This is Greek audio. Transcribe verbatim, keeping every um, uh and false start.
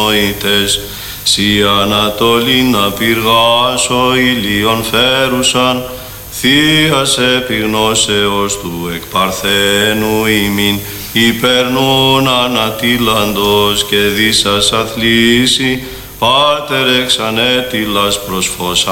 διανοητές, σι Ανατολίνα πυργάσω ηλίον φέρουσαν, Θείας επιγνώσεως του εκ Παρθένου ημίν, υπερνούν ανατήλαντος και δίσας αθλήσει, Πάτερ εξ ανέτειλας προς φως